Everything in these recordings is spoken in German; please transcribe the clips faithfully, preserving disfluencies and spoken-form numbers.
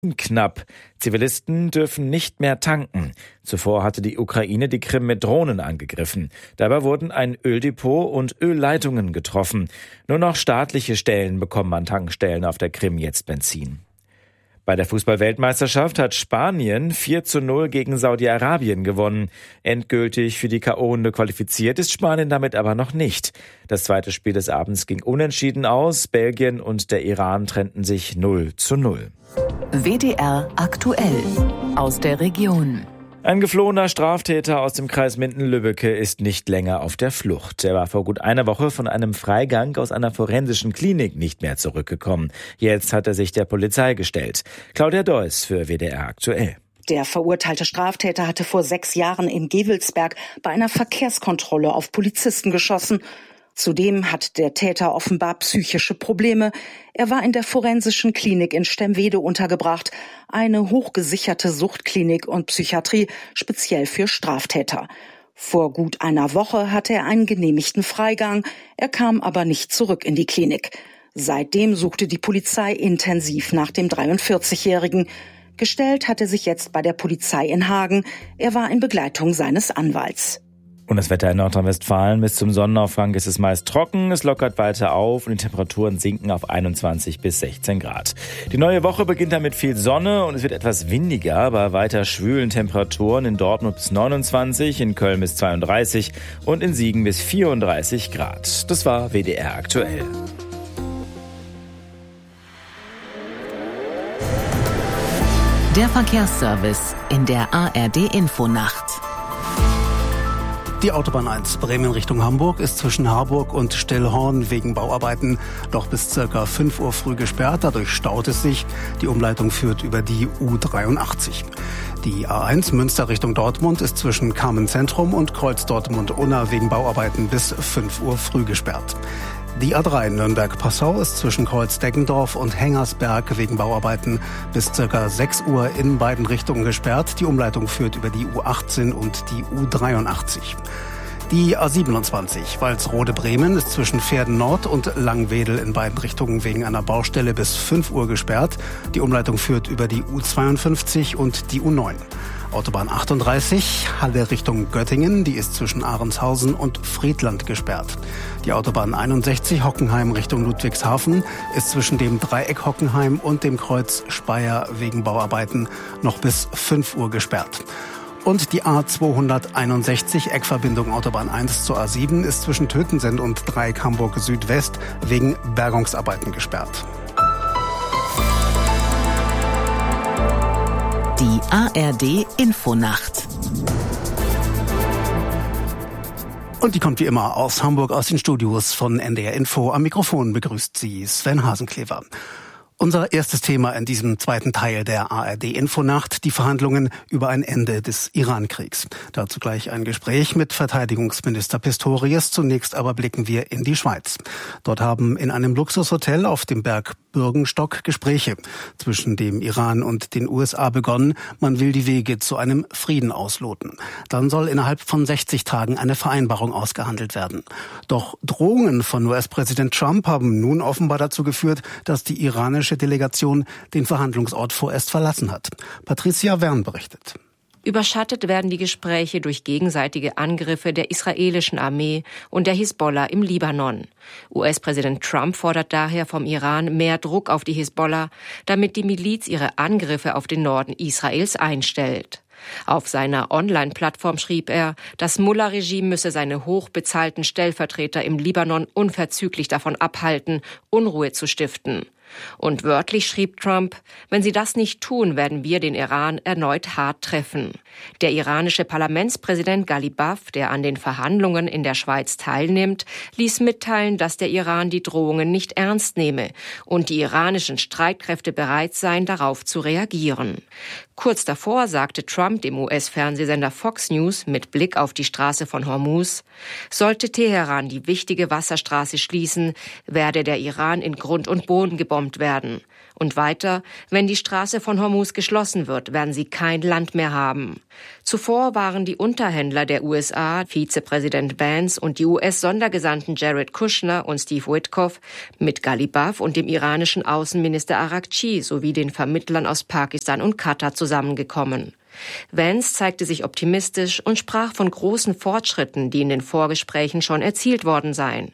Knapp. Zivilisten dürfen nicht mehr tanken. Zuvor hatte die Ukraine die Krim mit Drohnen angegriffen. Dabei wurden ein Öldepot und Ölleitungen getroffen. Nur noch staatliche Stellen bekommen an Tankstellen auf der Krim jetzt Benzin. Bei der Fußball-Weltmeisterschaft hat Spanien vier zu null gegen Saudi-Arabien gewonnen. Endgültig für die K O-Runde qualifiziert ist Spanien damit aber noch nicht. Das zweite Spiel des Abends ging unentschieden aus. Belgien und der Iran trennten sich null zu null. W D R aktuell aus der Region. Ein geflohener Straftäter aus dem Kreis Minden-Lübbecke ist nicht länger auf der Flucht. Er war vor gut einer Woche von einem Freigang aus einer forensischen Klinik nicht mehr zurückgekommen. Jetzt hat er sich der Polizei gestellt. Claudia Deuss für W D R aktuell. Der verurteilte Straftäter hatte vor sechs Jahren in Gevelsberg bei einer Verkehrskontrolle auf Polizisten geschossen. Zudem hat der Täter offenbar psychische Probleme. Er war in der forensischen Klinik in Stemwede untergebracht, eine hochgesicherte Suchtklinik und Psychiatrie speziell für Straftäter. Vor gut einer Woche hatte er einen genehmigten Freigang, er kam aber nicht zurück in die Klinik. Seitdem suchte die Polizei intensiv nach dem dreiundvierzigjährigen. Gestellt hat er sich jetzt bei der Polizei in Hagen. Er war in Begleitung seines Anwalts. Und das Wetter in Nordrhein-Westfalen: bis zum Sonnenaufgang ist es meist trocken, es lockert weiter auf und die Temperaturen sinken auf einundzwanzig bis sechzehn Grad. Die neue Woche beginnt dann mit viel Sonne und es wird etwas windiger, bei weiter schwülen Temperaturen in Dortmund bis neunundzwanzig, in Köln bis zweiunddreißig und in Siegen bis vierunddreißig Grad. Das war W D R aktuell. Der Verkehrsservice in der A R D-Infonacht. Die Autobahn eins Bremen Richtung Hamburg ist zwischen Harburg und Stellhorn wegen Bauarbeiten noch bis circa fünf Uhr früh gesperrt. Dadurch staut es sich. Die Umleitung führt über die U dreiundachtzig. Die A eins Münster Richtung Dortmund ist zwischen Carmen-Zentrum und Kreuz Dortmund-Unna wegen Bauarbeiten bis fünf Uhr früh gesperrt. Die A drei Nürnberg-Passau ist zwischen Kreuz-Deggendorf und Hengersberg wegen Bauarbeiten bis circa sechs Uhr in beiden Richtungen gesperrt. Die Umleitung führt über die U achtzehn und die U dreiundachtzig. Die A siebenundzwanzig Walsrode-Bremen ist zwischen Pferden Nord und Langwedel in beiden Richtungen wegen einer Baustelle bis fünf Uhr gesperrt. Die Umleitung führt über die U zweiundfünfzig und die U neun. Autobahn achtunddreißig, Halle Richtung Göttingen, die ist zwischen Ahrenshausen und Friedland gesperrt. Die Autobahn einundsechzig, Hockenheim Richtung Ludwigshafen, ist zwischen dem Dreieck Hockenheim und dem Kreuz Speyer wegen Bauarbeiten noch bis fünf Uhr gesperrt. Und die A zweihunderteinundsechzig, Eckverbindung Autobahn eins zur A sieben, ist zwischen Tötensend und Dreieck Hamburg Südwest wegen Bergungsarbeiten gesperrt. Die A R D-Infonacht. Und die kommt wie immer aus Hamburg, aus den Studios von N D R Info. Am Mikrofon begrüßt sie Sven Hasenklever. Unser erstes Thema in diesem zweiten Teil der A R D-Infonacht, die Verhandlungen über ein Ende des Iran-Kriegs. Dazu gleich ein Gespräch mit Verteidigungsminister Pistorius. Zunächst aber blicken wir in die Schweiz. Dort haben in einem Luxushotel auf dem Berg Bürgenstock Gespräche zwischen dem Iran und den U S A begonnen. Man will die Wege zu einem Frieden ausloten. Dann soll innerhalb von sechzig Tagen eine Vereinbarung ausgehandelt werden. Doch Drohungen von U S-Präsident Trump haben nun offenbar dazu geführt, dass die iranische Delegation den Verhandlungsort vorerst verlassen hat. Patricia Wern berichtet. Überschattet werden die Gespräche durch gegenseitige Angriffe der israelischen Armee und der Hisbollah im Libanon. U S-Präsident Trump fordert daher vom Iran mehr Druck auf die Hisbollah, damit die Miliz ihre Angriffe auf den Norden Israels einstellt. Auf seiner Online-Plattform schrieb er, das Mullah-Regime müsse seine hochbezahlten Stellvertreter im Libanon unverzüglich davon abhalten, Unruhe zu stiften. Und wörtlich schrieb Trump, wenn sie das nicht tun, werden wir den Iran erneut hart treffen. Der iranische Parlamentspräsident Ghalibaf, der an den Verhandlungen in der Schweiz teilnimmt, ließ mitteilen, dass der Iran die Drohungen nicht ernst nehme und die iranischen Streitkräfte bereit seien, darauf zu reagieren. Kurz davor sagte Trump dem U S-Fernsehsender Fox News mit Blick auf die Straße von Hormuz, sollte Teheran die wichtige Wasserstraße schließen, werde der Iran in Grund und Boden gebombt geräumt werden. Und weiter, wenn die Straße von Hormuz geschlossen wird, werden sie kein Land mehr haben. Zuvor waren die Unterhändler der U S A, Vizepräsident Vance und die U S-Sondergesandten Jared Kushner und Steve Witkoff mit Ghalibaf und dem iranischen Außenminister Araghchi sowie den Vermittlern aus Pakistan und Katar zusammengekommen. Vance zeigte sich optimistisch und sprach von großen Fortschritten, die in den Vorgesprächen schon erzielt worden seien.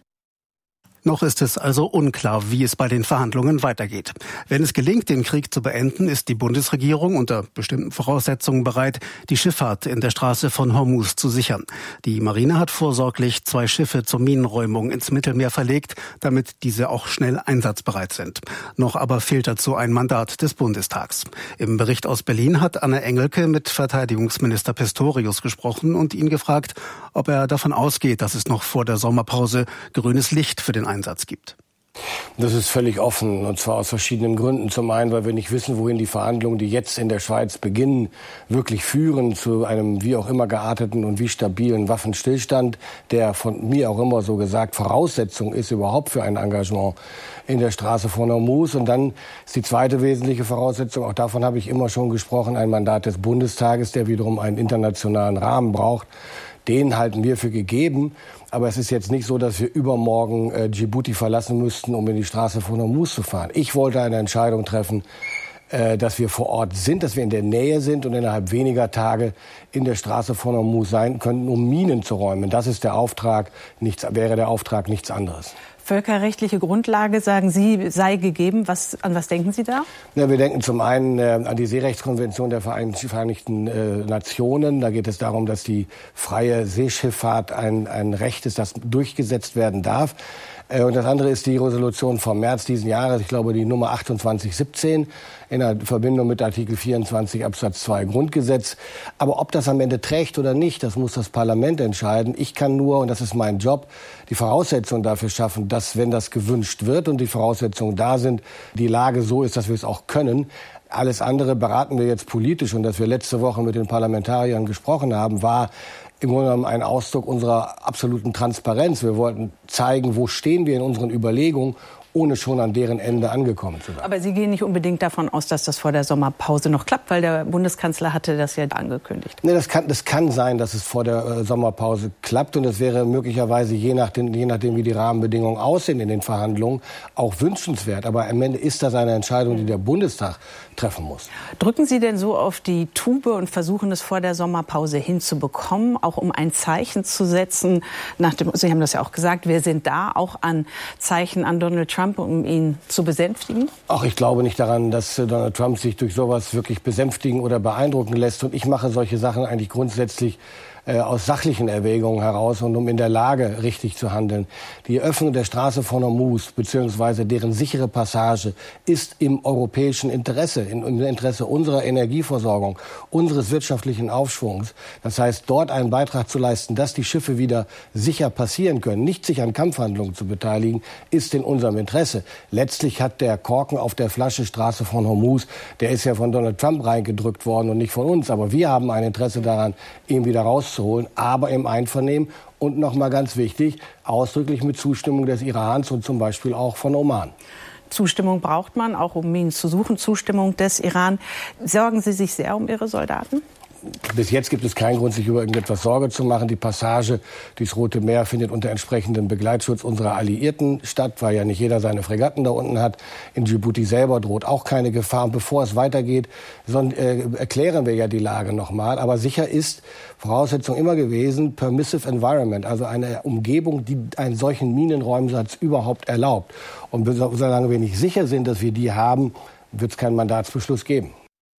Noch ist es also unklar, wie es bei den Verhandlungen weitergeht. Wenn es gelingt, den Krieg zu beenden, ist die Bundesregierung unter bestimmten Voraussetzungen bereit, die Schifffahrt in der Straße von Hormuz zu sichern. Die Marine hat vorsorglich zwei Schiffe zur Minenräumung ins Mittelmeer verlegt, damit diese auch schnell einsatzbereit sind. Noch aber fehlt dazu ein Mandat des Bundestags. Im Bericht aus Berlin hat Anne Engelke mit Verteidigungsminister Pistorius gesprochen und ihn gefragt, ob er davon ausgeht, dass es noch vor der Sommerpause grünes Licht für den Einsatz gibt. Das ist völlig offen, und zwar aus verschiedenen Gründen. Zum einen, weil wir nicht wissen, wohin die Verhandlungen, die jetzt in der Schweiz beginnen, wirklich führen zu einem wie auch immer gearteten und wie stabilen Waffenstillstand, der von mir auch immer so gesagt Voraussetzung ist überhaupt für ein Engagement in der Straße von Hormuz. Und dann ist die zweite wesentliche Voraussetzung, auch davon habe ich immer schon gesprochen, ein Mandat des Bundestages, der wiederum einen internationalen Rahmen braucht. Den halten wir für gegeben. Aber es ist jetzt nicht so, dass wir übermorgen äh, Djibouti verlassen müssten, um in die Straße von Hormuz zu fahren. Ich wollte eine Entscheidung treffen, äh, dass wir vor Ort sind, dass wir in der Nähe sind und innerhalb weniger Tage in der Straße von Hormuz sein könnten, um Minen zu räumen. Das ist der Auftrag, nichts, wäre der Auftrag nichts anderes. Völkerrechtliche Grundlage, sagen Sie, sei gegeben. Was, an was denken Sie da? Ja, wir denken zum einen äh, an die Seerechtskonvention der Vereinigten äh, Nationen. Da geht es darum, dass die freie Seeschifffahrt ein, ein Recht ist, das durchgesetzt werden darf. Äh, und das andere ist die Resolution vom März diesen Jahres, ich glaube die Nummer achtundzwanzig siebzehn, in der Verbindung mit Artikel vierundzwanzig Absatz zwei Grundgesetz. Aber ob das am Ende trägt oder nicht, das muss das Parlament entscheiden. Ich kann nur, und das ist mein Job, die Voraussetzungen dafür schaffen, dass, wenn das gewünscht wird und die Voraussetzungen da sind, die Lage so ist, dass wir es auch können. Alles andere beraten wir jetzt politisch. Und dass wir letzte Woche mit den Parlamentariern gesprochen haben, war im Grunde genommen ein Ausdruck unserer absoluten Transparenz. Wir wollten zeigen, wo stehen wir in unseren Überlegungen, ohne schon an deren Ende angekommen zu sein. Aber Sie gehen nicht unbedingt davon aus, dass das vor der Sommerpause noch klappt, weil der Bundeskanzler hatte das ja angekündigt. Nee, das kann, das kann sein, dass es vor der äh, Sommerpause klappt. Und es wäre möglicherweise, je nachdem, je nachdem, wie die Rahmenbedingungen aussehen in den Verhandlungen, auch wünschenswert. Aber am Ende ist das eine Entscheidung, die der Bundestag treffen muss. Drücken Sie denn so auf die Tube und versuchen es vor der Sommerpause hinzubekommen, auch um ein Zeichen zu setzen? Nach dem, Sie haben das ja auch gesagt, wir sind da, auch an Zeichen an Donald Trump, um ihn zu besänftigen? Ach, ich glaube nicht daran, dass Donald Trump sich durch sowas wirklich besänftigen oder beeindrucken lässt. Und ich mache solche Sachen eigentlich grundsätzlich äh, aus sachlichen Erwägungen heraus und um in der Lage richtig zu handeln. Die Öffnung der Straße von Hormuz bzw. deren sichere Passage ist im europäischen Interesse, in, im Interesse unserer Energieversorgung, unseres wirtschaftlichen Aufschwungs. Das heißt, dort einen Beitrag zu leisten, dass die Schiffe wieder sicher passieren können, nicht sich an Kampfhandlungen zu beteiligen, ist in unserem Interesse. Letztlich hat der Korken auf der Flasche Straße von Hormuz, der ist ja von Donald Trump reingedrückt worden und nicht von uns. Aber wir haben ein Interesse daran, ihn wieder rauszuholen, aber im Einvernehmen und nochmal ganz wichtig, ausdrücklich mit Zustimmung des Irans und zum Beispiel auch von Oman. Zustimmung braucht man, auch um Minen zu suchen, Zustimmung des Iran. Sorgen Sie sich sehr um Ihre Soldaten? Bis jetzt gibt es keinen Grund, sich über irgendetwas Sorge zu machen. Die Passage durchs Rote Meer findet unter entsprechendem Begleitschutz unserer Alliierten statt, weil ja nicht jeder seine Fregatten da unten hat. In Djibouti selber droht auch keine Gefahr. Und bevor es weitergeht, sondern, äh, erklären wir ja die Lage nochmal. Aber sicher ist Voraussetzung immer gewesen, permissive environment, also eine Umgebung, die einen solchen Minenräumsatz überhaupt erlaubt. Und solange wir nicht sicher sind, dass wir die haben, wird es keinen Mandatsbeschluss geben.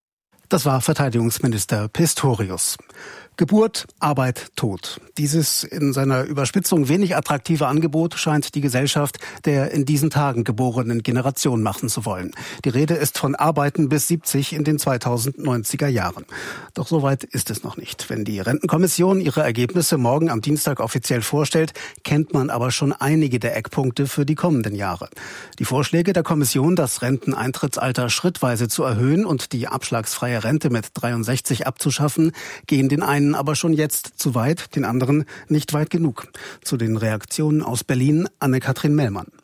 Das war Verteidigungsminister Pistorius. Geburt, Arbeit, Tod. Dieses in seiner Überspitzung wenig attraktive Angebot scheint die Gesellschaft der in diesen Tagen geborenen Generation machen zu wollen. Die Rede ist von Arbeiten bis siebzig in den zweitausendneunziger Jahren. Doch so weit ist es noch nicht. Wenn die Rentenkommission ihre Ergebnisse morgen am Dienstag offiziell vorstellt, kennt man aber schon einige der Eckpunkte für die kommenden Jahre. Die Vorschläge der Kommission, das Renteneintrittsalter schrittweise zu erhöhen und die abschlagsfreie Rente mit dreiundsechzig abzuschaffen, gehen den einen aber schon jetzt zu weit, den anderen nicht weit genug. Zu den Reaktionen aus Berlin Anne-Kathrin Mellmann.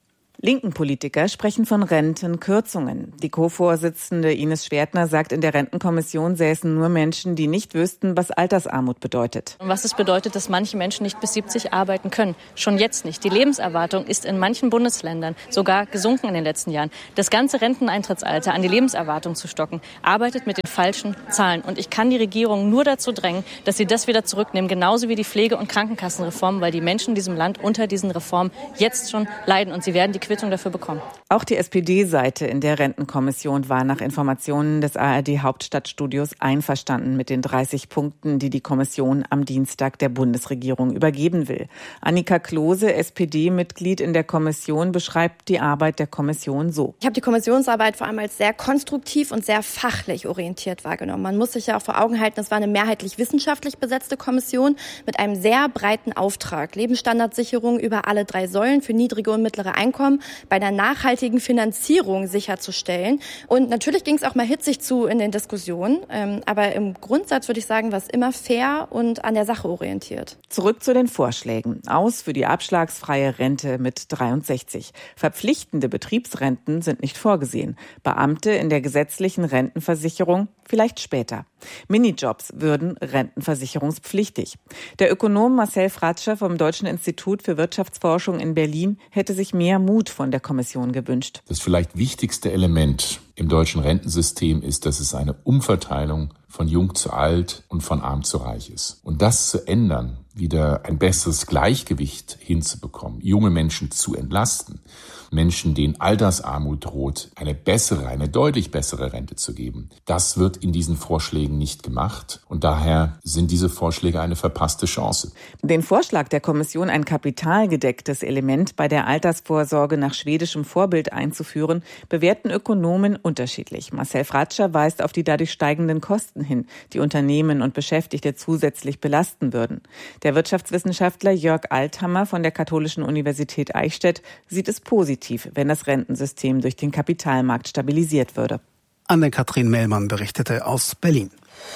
Linken Politiker sprechen von Rentenkürzungen. Die Co-Vorsitzende Ines Schwertner sagt, in der Rentenkommission säßen nur Menschen, die nicht wüssten, was Altersarmut bedeutet. Und was es bedeutet, dass manche Menschen nicht bis siebzig arbeiten können. Schon jetzt nicht. Die Lebenserwartung ist in manchen Bundesländern sogar gesunken in den letzten Jahren. Das ganze Renteneintrittsalter an die Lebenserwartung zu stocken, arbeitet mit den falschen Zahlen. Und ich kann die Regierung nur dazu drängen, dass sie das wieder zurücknehmen, genauso wie die Pflege- und Krankenkassenreform, weil die Menschen in diesem Land unter diesen Reformen jetzt schon leiden und sie werden die Quittung dafür bekommen. Auch die S P D-Seite in der Rentenkommission war nach Informationen des A R D-Hauptstadtstudios einverstanden mit den dreißig Punkten, die die Kommission am Dienstag der Bundesregierung übergeben will. Annika Klose, S P D-Mitglied in der Kommission, beschreibt die Arbeit der Kommission so. Ich habe die Kommissionsarbeit vor allem als sehr konstruktiv und sehr fachlich orientiert wahrgenommen. Man muss sich ja auch vor Augen halten, es war eine mehrheitlich wissenschaftlich besetzte Kommission mit einem sehr breiten Auftrag. Lebensstandardsicherung über alle drei Säulen für niedrige und mittlere Einkommen bei einer nachhaltigen Finanzierung sicherzustellen. Und natürlich ging es auch mal hitzig zu in den Diskussionen. Ähm, aber im Grundsatz würde ich sagen, war es immer fair und an der Sache orientiert. Zurück zu den Vorschlägen. Aus für die abschlagsfreie Rente mit dreiundsechzig. Verpflichtende Betriebsrenten sind nicht vorgesehen. Beamte in der gesetzlichen Rentenversicherung vielleicht später. Minijobs würden rentenversicherungspflichtig. Der Ökonom Marcel Fratscher vom Deutschen Institut für Wirtschaftsforschung in Berlin hätte sich mehr Mut von der Kommission gewünscht. Das vielleicht wichtigste Element im deutschen Rentensystem ist, dass es eine Umverteilung von jung zu alt und von arm zu reich ist. Und das zu ändern, wieder ein besseres Gleichgewicht hinzubekommen, junge Menschen zu entlasten, Menschen, denen Altersarmut droht, eine bessere, eine deutlich bessere Rente zu geben. Das wird in diesen Vorschlägen nicht gemacht und daher sind diese Vorschläge eine verpasste Chance. Den Vorschlag der Kommission, ein kapitalgedecktes Element bei der Altersvorsorge nach schwedischem Vorbild einzuführen, bewerten Ökonomen unterschiedlich. Marcel Fratscher weist auf die dadurch steigenden Kosten hin, die Unternehmen und Beschäftigte zusätzlich belasten würden. Der Wirtschaftswissenschaftler Jörg Althammer von der Katholischen Universität Eichstätt sieht es positiv, wenn das Rentensystem durch den Kapitalmarkt stabilisiert würde. Anne-Kathrin Mellmann berichtete aus Berlin.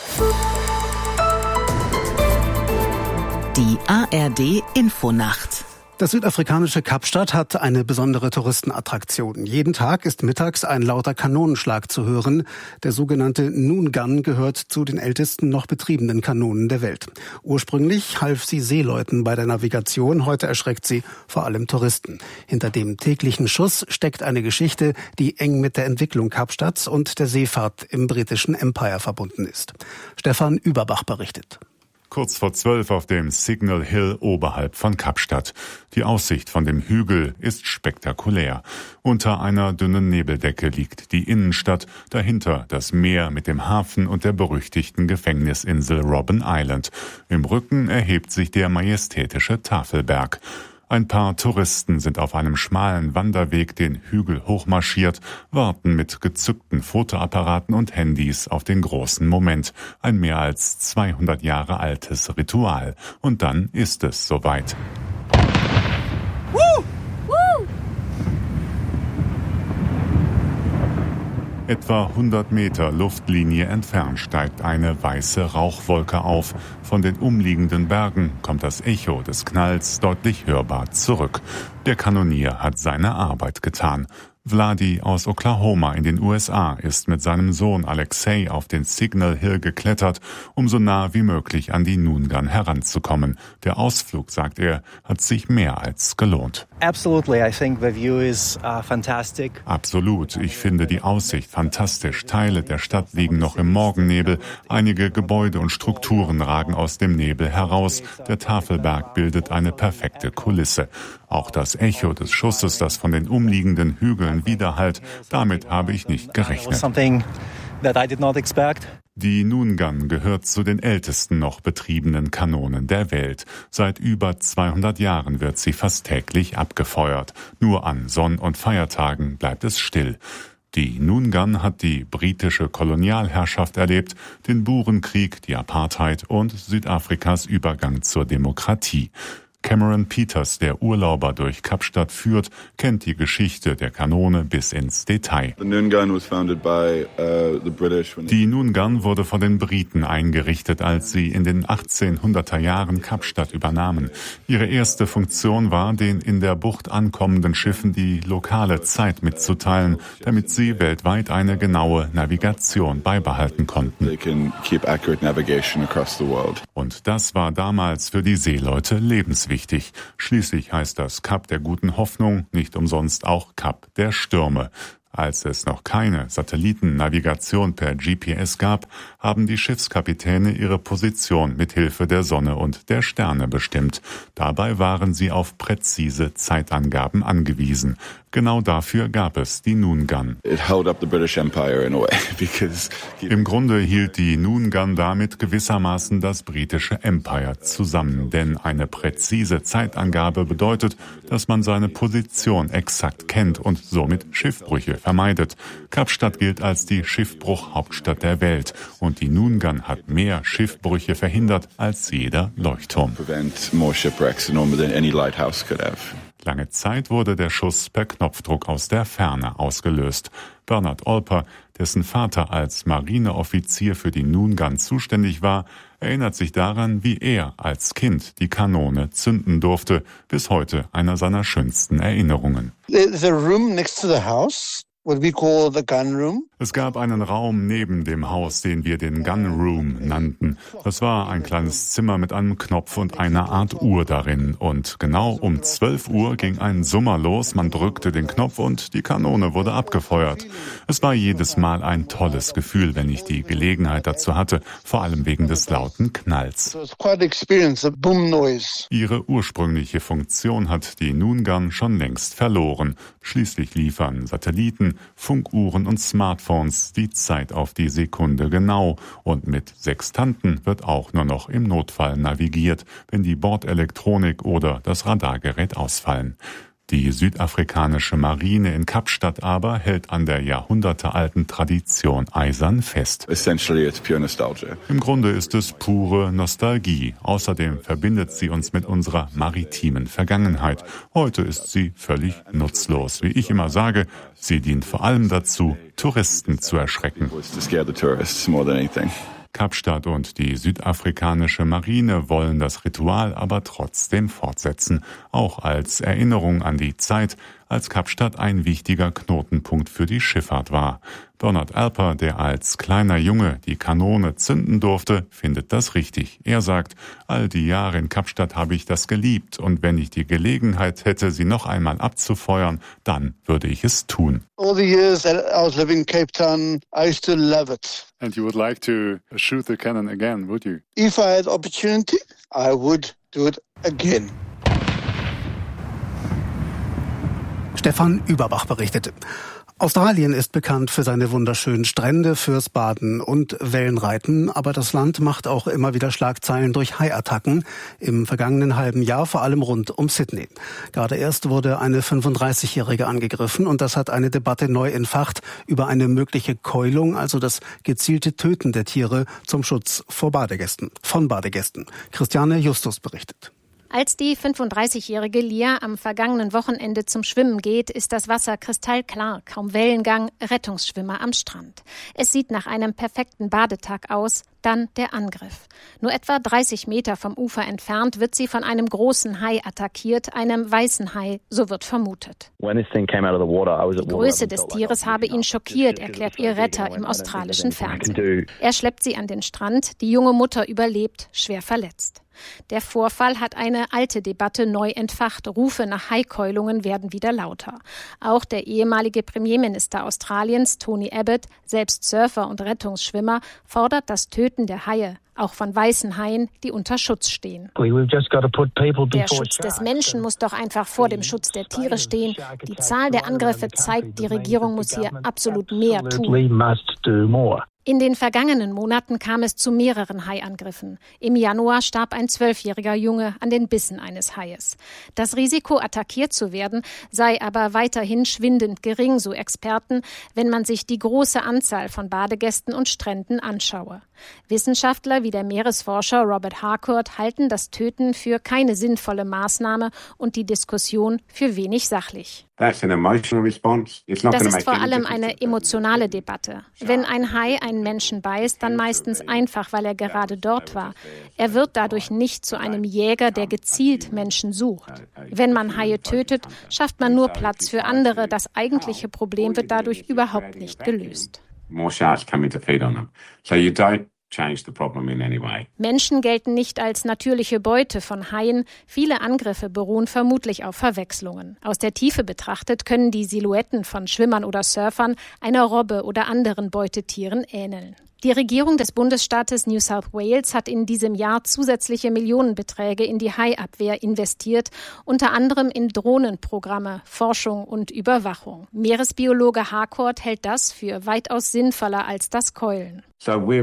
Die A R D-Infonacht. Das südafrikanische Kapstadt hat eine besondere Touristenattraktion. Jeden Tag ist mittags ein lauter Kanonenschlag zu hören. Der sogenannte Noon Gun gehört zu den ältesten noch betriebenen Kanonen der Welt. Ursprünglich half sie Seeleuten bei der Navigation, heute erschreckt sie vor allem Touristen. Hinter dem täglichen Schuss steckt eine Geschichte, die eng mit der Entwicklung Kapstadts und der Seefahrt im britischen Empire verbunden ist. Stefan Überbach berichtet. Kurz vor zwölf auf dem Signal Hill oberhalb von Kapstadt. Die Aussicht von dem Hügel ist spektakulär. Unter einer dünnen Nebeldecke liegt die Innenstadt, dahinter das Meer mit dem Hafen und der berüchtigten Gefängnisinsel Robben Island. Im Rücken erhebt sich der majestätische Tafelberg. Ein paar Touristen sind auf einem schmalen Wanderweg den Hügel hochmarschiert, warten mit gezückten Fotoapparaten und Handys auf den großen Moment. Ein mehr als zweihundert Jahre altes Ritual. Und dann ist es soweit. Woo! Woo! Etwa hundert Meter Luftlinie entfernt steigt eine weiße Rauchwolke auf. Von den umliegenden Bergen kommt das Echo des Knalls deutlich hörbar zurück. Der Kanonier hat seine Arbeit getan. Vladi aus Oklahoma in den U S A ist mit seinem Sohn Alexei auf den Signal Hill geklettert, um so nah wie möglich an die Noon Gun heranzukommen. Der Ausflug, sagt er, hat sich mehr als gelohnt. Absolutely, I think the view is uh, fantastic. Absolut, ich finde die Aussicht fantastisch. Teile der Stadt liegen noch im Morgennebel. Einige Gebäude und Strukturen ragen aus dem Nebel heraus. Der Tafelberg bildet eine perfekte Kulisse. Auch das Echo des Schusses, das von den umliegenden Hügeln widerhallt, damit habe ich nicht gerechnet. Die Noon Gun gehört zu den ältesten noch betriebenen Kanonen der Welt. Seit über zweihundert Jahren wird sie fast täglich abgefeuert. Nur an Sonn- und Feiertagen bleibt es still. Die Noon Gun hat die britische Kolonialherrschaft erlebt, den Burenkrieg, die Apartheid und Südafrikas Übergang zur Demokratie. Cameron Peters, der Urlauber durch Kapstadt führt, kennt die Geschichte der Kanone bis ins Detail. Die Noon Gun wurde von den Briten eingerichtet, als sie in den achtzehnhunderter Jahren Kapstadt übernahmen. Ihre erste Funktion war, den in der Bucht ankommenden Schiffen die lokale Zeit mitzuteilen, damit sie weltweit eine genaue Navigation beibehalten konnten. Und das war damals für die Seeleute lebenswichtig. Wichtig. Schließlich heißt das Kap der guten Hoffnung nicht umsonst auch Kap der Stürme. Als es noch keine Satellitennavigation per G P S gab, haben die Schiffskapitäne ihre Position mit Hilfe der Sonne und der Sterne bestimmt. Dabei waren sie auf präzise Zeitangaben angewiesen. Genau dafür gab es die Noon Gun. Im Grunde hielt die Noon Gun damit gewissermaßen das britische Empire zusammen, denn eine präzise Zeitangabe bedeutet, dass man seine Position exakt kennt und somit Schiffbrüche vermeidet. Kapstadt gilt als die Schiffbruchhauptstadt der Welt und die Noon Gun hat mehr Schiffbrüche verhindert als jeder Leuchtturm. Lange Zeit wurde der Schuss per Knopfdruck aus der Ferne ausgelöst. Bernard Olper, dessen Vater als Marineoffizier für die Noon Gun zuständig war, erinnert sich daran, wie er als Kind die Kanone zünden durfte. Bis heute einer seiner schönsten Erinnerungen. There's a room next to the house. What we call the gun room. Es gab einen Raum neben dem Haus, den wir den Gun Room nannten. Das war ein kleines Zimmer mit einem Knopf und einer Art Uhr darin. Und genau um zwölf Uhr ging ein Summer los, man drückte den Knopf und die Kanone wurde abgefeuert. Es war jedes Mal ein tolles Gefühl, wenn ich die Gelegenheit dazu hatte, vor allem wegen des lauten Knalls. Ihre ursprüngliche Funktion hat die Noon Gun schon längst verloren. Schließlich liefern Satelliten, Funkuhren und Smartphones die Zeit auf die Sekunde genau und mit Sextanten wird auch nur noch im Notfall navigiert, wenn die Bordelektronik oder das Radargerät ausfallen. Die südafrikanische Marine in Kapstadt aber hält an der jahrhundertealten Tradition eisern fest. Im Grunde ist es pure Nostalgie. Außerdem verbindet sie uns mit unserer maritimen Vergangenheit. Heute ist sie völlig nutzlos. Wie ich immer sage, sie dient vor allem dazu, Touristen zu erschrecken. Kapstadt und die südafrikanische Marine wollen das Ritual aber trotzdem fortsetzen, auch als Erinnerung an die Zeit, als Kapstadt ein wichtiger Knotenpunkt für die Schifffahrt war. Bernard Alper, der als kleiner Junge die Kanone zünden durfte, findet das richtig. Er sagt, all die Jahre in Kapstadt habe ich das geliebt und wenn ich die Gelegenheit hätte, sie noch einmal abzufeuern, dann würde ich es tun. All the years that I was living in Cape Town, I used to love it. And you would like to shoot the cannon again, would you? If I had opportunity, I would do it again. Stefan Überbach berichtete. Australien ist bekannt für seine wunderschönen Strände, fürs Baden und Wellenreiten, aber das Land macht auch immer wieder Schlagzeilen durch Haiattacken. Im vergangenen halben Jahr vor allem rund um Sydney. Gerade erst wurde eine fünfunddreißigjährige angegriffen und das hat eine Debatte neu entfacht über eine mögliche Keulung, also das gezielte Töten der Tiere zum Schutz vor Badegästen, von Badegästen. Christiane Justus berichtet. Als die fünfunddreißigjährige Lia am vergangenen Wochenende zum Schwimmen geht, ist das Wasser kristallklar, kaum Wellengang, Rettungsschwimmer am Strand. Es sieht nach einem perfekten Badetag aus, dann der Angriff. Nur etwa dreißig Meter vom Ufer entfernt wird sie von einem großen Hai attackiert, einem weißen Hai, so wird vermutet. Die Größe des Tieres habe ihn schockiert, erklärt ihr Retter im australischen Fernsehen. Er schleppt sie an den Strand, die junge Mutter überlebt, schwer verletzt. Der Vorfall hat eine alte Debatte neu entfacht. Rufe nach Haikeulungen werden wieder lauter. Auch der ehemalige Premierminister Australiens, Tony Abbott, selbst Surfer und Rettungsschwimmer, fordert das Töten der Haie, auch von weißen Haien, die unter Schutz stehen. Der Schutz des Menschen muss doch einfach vor dem Schutz der Tiere stehen. Die Zahl der Angriffe zeigt, die Regierung muss hier absolut mehr tun. In den vergangenen Monaten kam es zu mehreren Haiangriffen. Im Januar starb ein zwölfjähriger Junge an den Bissen eines Haies. Das Risiko, attackiert zu werden, sei aber weiterhin schwindend gering, so Experten, wenn man sich die große Anzahl von Badegästen und Stränden anschaue. Wissenschaftler wie der Meeresforscher Robert Harcourt halten das Töten für keine sinnvolle Maßnahme und die Diskussion für wenig sachlich. Das ist vor allem eine emotionale Debatte. Wenn ein Hai einen Menschen beißt, dann meistens einfach, weil er gerade dort war. Er wird dadurch nicht zu einem Jäger, der gezielt Menschen sucht. Wenn man Haie tötet, schafft man nur Platz für andere. Das eigentliche Problem wird dadurch überhaupt nicht gelöst. Menschen gelten nicht als natürliche Beute von Haien. Viele Angriffe beruhen vermutlich auf Verwechslungen. Aus der Tiefe betrachtet können die Silhouetten von Schwimmern oder Surfern einer Robbe oder anderen Beutetieren ähneln. Die Regierung des Bundesstaates New South Wales hat in diesem Jahr zusätzliche Millionenbeträge in die Haiabwehr investiert, unter anderem in Drohnenprogramme, Forschung und Überwachung. Meeresbiologe Harcourt hält das für weitaus sinnvoller als das Keulen. Wir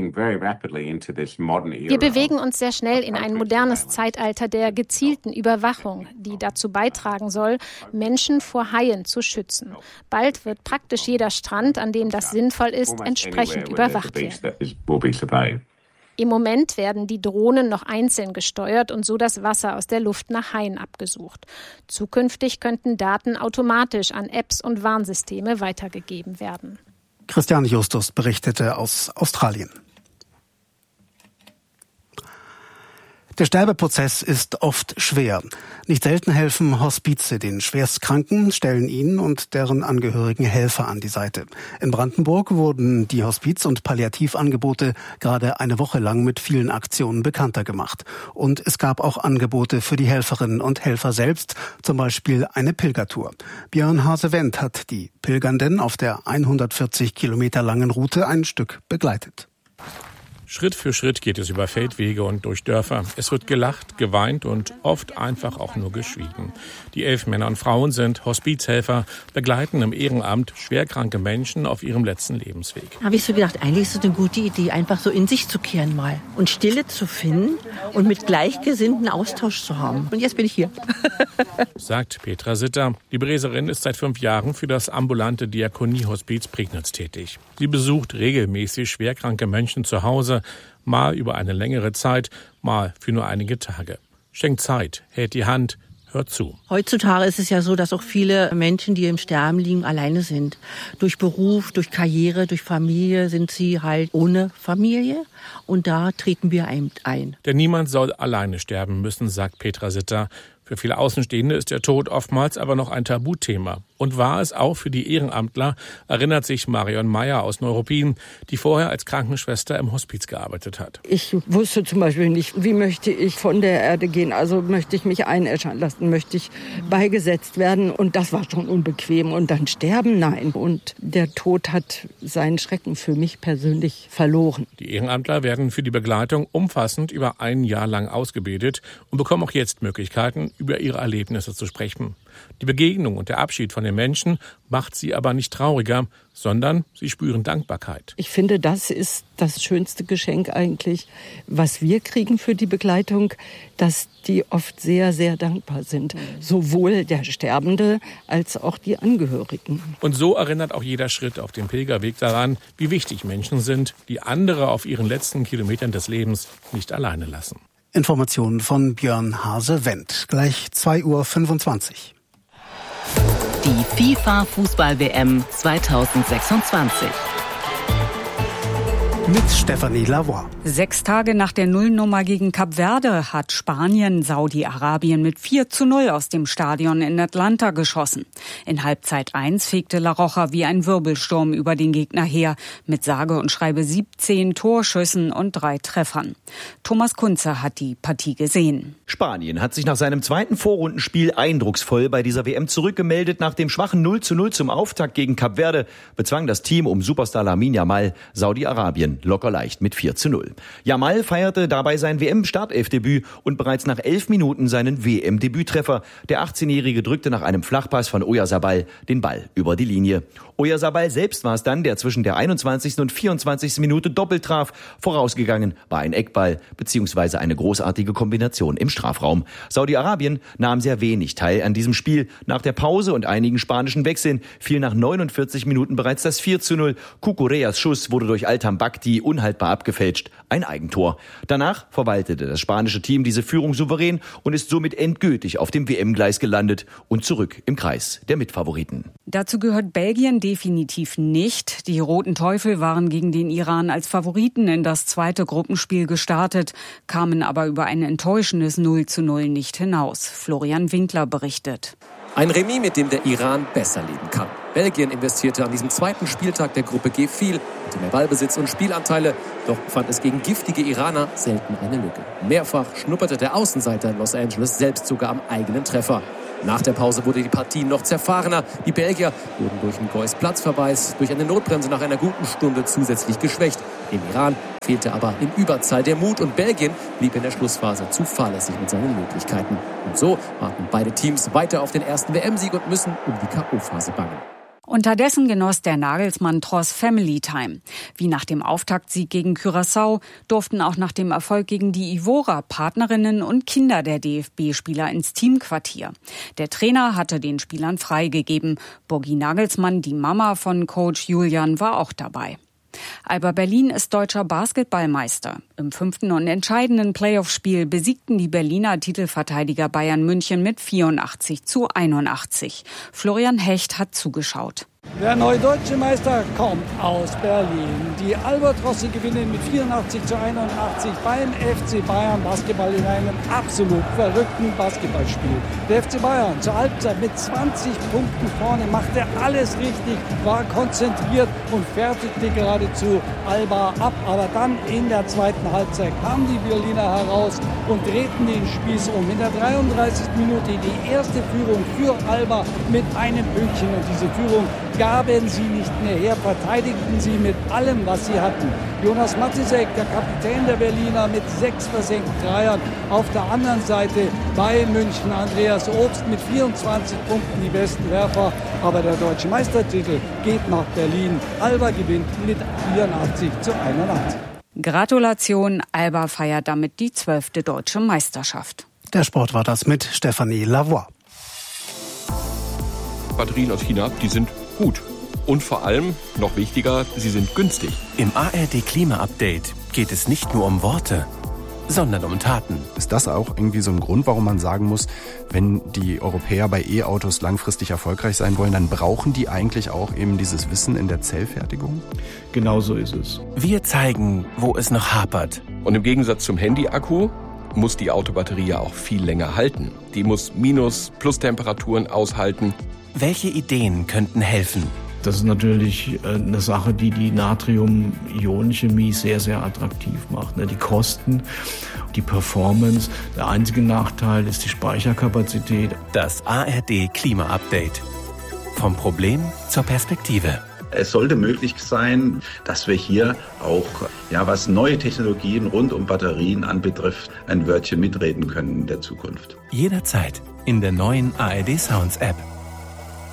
bewegen uns sehr schnell in ein modernes Zeitalter der gezielten Überwachung, die dazu beitragen soll, Menschen vor Haien zu schützen. Bald wird praktisch jeder Strand, an dem das sinnvoll ist, entsprechend überwacht werden. Im Moment werden die Drohnen noch einzeln gesteuert und so das Wasser aus der Luft nach Haien abgesucht. Zukünftig könnten Daten automatisch an Apps und Warnsysteme weitergegeben werden. Christiane Justus berichtete aus Australien. Der Sterbeprozess ist oft schwer. Nicht selten helfen Hospize den Schwerstkranken, stellen ihnen und deren Angehörigen Helfer an die Seite. In Brandenburg wurden die Hospiz- und Palliativangebote gerade eine Woche lang mit vielen Aktionen bekannter gemacht. Und es gab auch Angebote für die Helferinnen und Helfer selbst, zum Beispiel eine Pilgertour. Björn Hase-Wendt hat die Pilgernden auf der hundertvierzig Kilometer langen Route ein Stück begleitet. Schritt für Schritt geht es über Feldwege und durch Dörfer. Es wird gelacht, geweint und oft einfach auch nur geschwiegen. Die elf Männer und Frauen sind Hospizhelfer, begleiten im Ehrenamt schwerkranke Menschen auf ihrem letzten Lebensweg. Habe ich so gedacht, eigentlich ist es eine gute Idee, einfach so in sich zu kehren mal und Stille zu finden und mit Gleichgesinnten Austausch zu haben. Und jetzt bin ich hier. Sagt Petra Sitter. Die Breserin ist seit fünf Jahren für das ambulante Diakoniehospiz Prignitz tätig. Sie besucht regelmäßig schwerkranke Menschen zu Hause, mal über eine längere Zeit, mal für nur einige Tage. Schenkt Zeit, hält die Hand, hört zu. Heutzutage ist es ja so, dass auch viele Menschen, die im Sterben liegen, alleine sind. Durch Beruf, durch Karriere, durch Familie sind sie halt ohne Familie. Und da treten wir ein. Denn niemand soll alleine sterben müssen, sagt Petra Sitter. Für viele Außenstehende ist der Tod oftmals aber noch ein Tabuthema. Und war es auch für die Ehrenamtler, erinnert sich Marion Meyer aus Neuruppin, die vorher als Krankenschwester im Hospiz gearbeitet hat. Ich wusste zum Beispiel nicht, wie möchte ich von der Erde gehen. Also möchte ich mich einäschern lassen, möchte ich beigesetzt werden. Und das war schon unbequem. Und dann sterben, nein. Und der Tod hat seinen Schrecken für mich persönlich verloren. Die Ehrenamtler werden für die Begleitung umfassend über ein Jahr lang ausgebildet und bekommen auch jetzt Möglichkeiten, über ihre Erlebnisse zu sprechen. Die Begegnung und der Abschied von den Menschen macht sie aber nicht trauriger, sondern sie spüren Dankbarkeit. Ich finde, das ist das schönste Geschenk eigentlich, was wir kriegen für die Begleitung, dass die oft sehr, sehr dankbar sind. Sowohl der Sterbende als auch die Angehörigen. Und so erinnert auch jeder Schritt auf dem Pilgerweg daran, wie wichtig Menschen sind, die andere auf ihren letzten Kilometern des Lebens nicht alleine lassen. Informationen von Björn Hase-Wendt. Gleich zwei Uhr fünfundzwanzig. Die FIFA-Fußball-W M zweitausendsechsundzwanzig. Mit Stefanie Lavoie. Sechs Tage nach der Nullnummer gegen Kap Verde hat Spanien Saudi-Arabien mit vier zu null aus dem Stadion in Atlanta geschossen. In Halbzeit eins fegte La Roja wie ein Wirbelsturm über den Gegner her, mit sage und schreibe siebzehn Torschüssen und drei Treffern. Thomas Kunze hat die Partie gesehen. Spanien hat sich nach seinem zweiten Vorrundenspiel eindrucksvoll bei dieser W M zurückgemeldet. Nach dem schwachen null zu null zum Auftakt gegen Kap Verde bezwang das Team um Superstar Lamine Yamal Saudi-Arabien locker leicht mit vier zu null. Yamal feierte dabei sein W M-Startelfdebüt und bereits nach elf Minuten seinen W M-Debüttreffer. Der achtzehnjährige drückte nach einem Flachpass von Oyarzabal den Ball über die Linie. Oyarzabal selbst war es dann, der zwischen der einundzwanzigsten und vierundzwanzigsten Minute doppelt traf. Vorausgegangen war ein Eckball bzw. eine großartige Kombination im Strafraum. Saudi-Arabien nahm sehr wenig teil an diesem Spiel. Nach der Pause und einigen spanischen Wechseln fiel nach neunundvierzig Minuten bereits das vier zu null. Cucureas Schuss wurde durch Altan Bakti die unhaltbar abgefälscht. Ein Eigentor. Danach verwaltete das spanische Team diese Führung souverän und ist somit endgültig auf dem W M-Gleis gelandet und zurück im Kreis der Mitfavoriten. Dazu gehört Belgien definitiv nicht. Die Roten Teufel waren gegen den Iran als Favoriten in das zweite Gruppenspiel gestartet, kamen aber über ein enttäuschendes null zu null nicht hinaus. Florian Winkler berichtet. Ein Remis, mit dem der Iran besser leben kann. Belgien investierte an diesem zweiten Spieltag der Gruppe G viel, hatte mehr Ballbesitz und Spielanteile, doch fand es gegen giftige Iraner selten eine Lücke. Mehrfach schnupperte der Außenseiter in Los Angeles selbst sogar am eigenen Treffer. Nach der Pause wurde die Partie noch zerfahrener. Die Belgier wurden durch einen Gois Platzverweis, durch eine Notbremse nach einer guten Stunde zusätzlich geschwächt. Dem Iran fehlte aber in Überzahl der Mut und Belgien blieb in der Schlussphase zu fahrlässig mit seinen Möglichkeiten. Und so warten beide Teams weiter auf den ersten W M-Sieg und müssen um die K O-Phase bangen. Unterdessen genoss der Nagelsmann-Tross Family Time. Wie nach dem Auftaktsieg gegen Curaçao durften auch nach dem Erfolg gegen die Ivora Partnerinnen und Kinder der D F B-Spieler ins Teamquartier. Der Trainer hatte den Spielern freigegeben. Bogi Nagelsmann, die Mama von Coach Julian, war auch dabei. Alba Berlin ist deutscher Basketballmeister. Im fünften und entscheidenden Playoff-Spiel besiegten die Berliner Titelverteidiger Bayern München mit vierundachtzig zu einundachtzig. Florian Hecht hat zugeschaut. Der neue deutsche Meister kommt aus Berlin. Die Albatrosse gewinnen mit vierundachtzig zu einundachtzig beim F C Bayern. Basketball in einem absolut verrückten Basketballspiel. Der F C Bayern zur Halbzeit mit zwanzig Punkten vorne, machte alles richtig, war konzentriert und fertigte geradezu Alba ab. Aber dann in der zweiten Halbzeit kamen die Berliner heraus und drehten den Spieß um. In der dreiunddreißigsten Minute die erste Führung für Alba mit einem Pünktchen. Und diese Führung gaben sie nicht mehr her, verteidigten sie mit allem, was sie hatten. Jonas Matisek, der Kapitän der Berliner, mit sechs versenkten Dreiern. Auf der anderen Seite bei München Andreas Obst mit vierundzwanzig Punkten, die besten Werfer. Aber der deutsche Meistertitel geht nach Berlin. Alba gewinnt mit vierundachtzig zu einundachtzig. Gratulation, Alba feiert damit die zwölfte deutsche Meisterschaft. Der Sport war das mit Stefanie Lavoie. Batterien aus China, die sind gut. Und vor allem, noch wichtiger, sie sind günstig. Im A R D Klima-Update geht es nicht nur um Worte, sondern um Taten. Ist das auch irgendwie so ein Grund, warum man sagen muss, wenn die Europäer bei E-Autos langfristig erfolgreich sein wollen, dann brauchen die eigentlich auch eben dieses Wissen in der Zellfertigung? Genau so ist es. Wir zeigen, wo es noch hapert. Und im Gegensatz zum Handy-Akku muss die Autobatterie ja auch viel länger halten. Die muss Minus-, Plus-Temperaturen aushalten. Welche Ideen könnten helfen? Das ist natürlich eine Sache, die die Natrium-Ionen-Chemie sehr, sehr attraktiv macht. Die Kosten, die Performance. Der einzige Nachteil ist die Speicherkapazität. Das A R D Klima-Update. Vom Problem zur Perspektive. Es sollte möglich sein, dass wir hier auch, ja, was neue Technologien rund um Batterien anbetrifft, ein Wörtchen mitreden können in der Zukunft. Jederzeit in der neuen A R D Sounds App.